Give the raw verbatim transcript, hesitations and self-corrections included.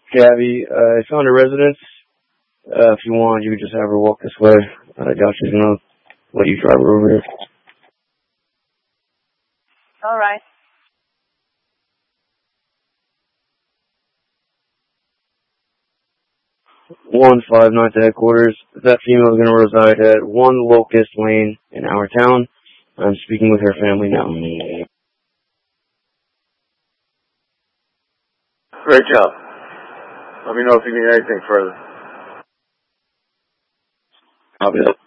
Gabby, uh, I found a residence. Uh, if you want, you could just have her walk this way. I doubt she's gonna let you drive her over here. All right. one five nine to headquarters. That female is going to reside at one Locust Lane in our town. I'm speaking with her family now. Great job. Let me know if you need anything further. Copy that.